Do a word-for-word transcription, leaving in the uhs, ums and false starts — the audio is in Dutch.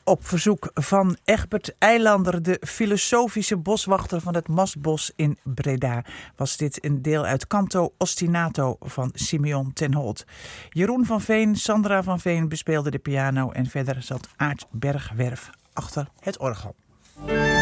Op verzoek van Egbert Eilander, de filosofische boswachter van het Mastbos in Breda, was dit een deel uit Canto Ostinato van Simeon ten Holt. Jeroen van Veen, Sandra van Veen bespeelde de piano en verder zat Aart Bergwerf achter het orgel.